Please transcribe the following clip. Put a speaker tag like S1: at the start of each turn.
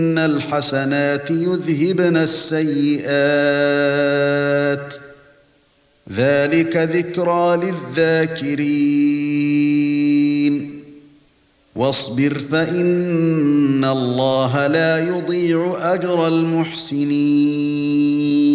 S1: إِنَّ الْحَسَنَاتِ يُذْهِبْنَ السَّيِّئَاتِ ذَلِكَ ذِكْرَى لِلذَّاكِرِينَ وَاصْبِرْ فَإِنَّ اللَّهَ لَا يُضِيعُ أَجْرَ الْمُحْسِنِينَ